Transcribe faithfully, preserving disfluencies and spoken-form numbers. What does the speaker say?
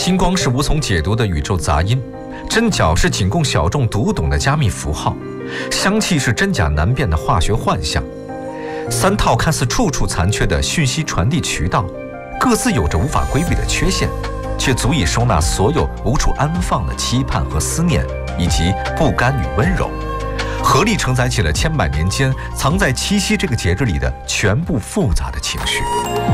星光是无从解读的宇宙杂音，针脚是仅供小众读懂的加密符号，香气是真假难辨的化学幻象。三套看似处处残缺的讯息传递渠道，各自有着无法规避的缺陷，却足以收纳所有无处安放的期盼和思念，以及不甘与温柔，合力承载起了千百年间藏在七夕这个节日里的全部复杂的情绪。